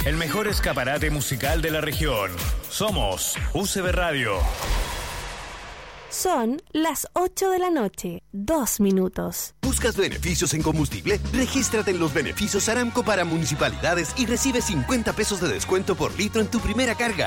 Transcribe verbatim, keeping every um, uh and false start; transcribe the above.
el mejor escaparate musical de la región. Somos U C B Radio. Son las ocho de la noche, dos minutos. ¿Buscas beneficios en combustible? Regístrate en los beneficios Aramco para municipalidades y recibe cincuenta pesos de descuento por litro en tu primera carga.